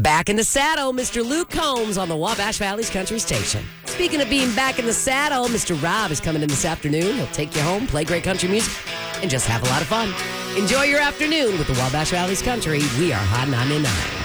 Back in the saddle, Mr. Luke Combs on the Wabash Valley's Country Station. Speaking of being back in the saddle, Mr. Rob is coming in this afternoon. He'll take you home, play great country music, and just have a lot of fun. Enjoy your afternoon with the Wabash Valley's Country. We are Hot 99.